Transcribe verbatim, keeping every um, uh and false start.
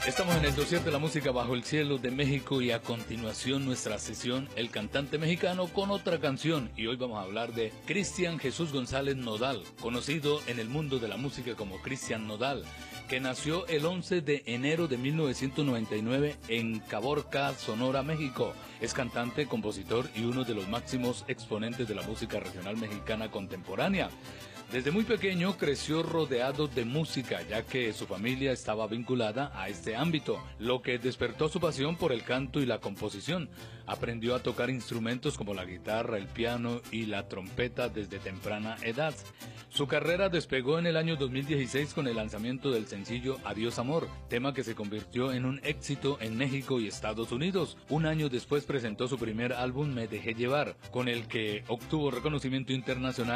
Estamos en el dossier de la música bajo el cielo de México y a continuación nuestra sesión El Cantante Mexicano con otra canción, y hoy vamos a hablar de Cristian Jesús González Nodal, conocido en el mundo de la música como Cristian Nodal, que nació el once de enero de mil novecientos noventa y nueve en Caborca, Sonora, México. Es cantante, compositor y uno de los máximos exponentes de la música regional mexicana contemporánea. Desde muy pequeño creció rodeado de música, ya que su familia estaba vinculada a este ámbito, lo que despertó su pasión por el canto y la composición. Aprendió a tocar instrumentos como la guitarra, el piano y la trompeta desde temprana edad. Su carrera despegó en el año dos mil dieciséis con el lanzamiento del sencillo Adiós Amor, tema que se convirtió en un éxito en México y Estados Unidos. Un año después presentó su primer álbum Me Dejé Llevar, con el que obtuvo reconocimiento internacional